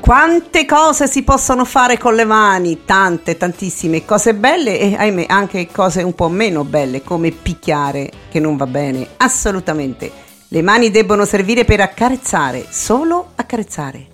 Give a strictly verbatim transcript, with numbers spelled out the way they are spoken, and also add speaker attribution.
Speaker 1: Quante cose si possono fare con le mani, tante, tantissime cose belle e ahimè anche cose un po' meno belle, come picchiare, che non va bene, assolutamente. Le mani debbono servire per accarezzare, solo accarezzare.